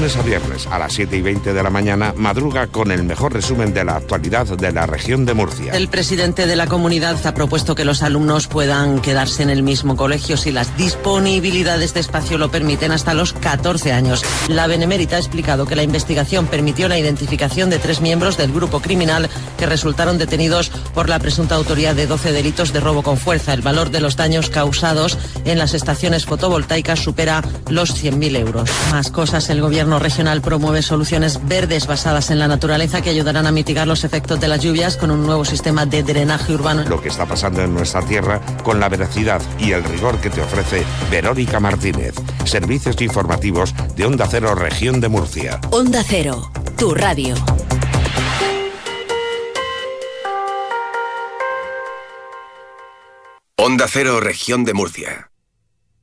lunes a viernes a las 7:20 de la mañana, madruga con el mejor resumen de la actualidad de la región de Murcia. El presidente de la comunidad ha propuesto que los alumnos puedan quedarse en el mismo colegio si las disponibilidades de espacio lo permiten hasta los 14 años. La Benemérita ha explicado que la investigación permitió la identificación de 3 miembros del grupo criminal que resultaron detenidos por la presunta autoría de 12 delitos de robo con fuerza. El valor de los daños causados en las estaciones fotovoltaicas supera los 100.000 euros. Más cosas, el gobierno regional promueve soluciones verdes basadas en la naturaleza que ayudarán a mitigar los efectos de las lluvias con un nuevo sistema de drenaje urbano. Lo que está pasando en nuestra tierra con la veracidad y el rigor que te ofrece Verónica Martínez. Servicios informativos de Onda Cero, región de Murcia. Onda Cero, tu radio. Onda Cero, región de Murcia.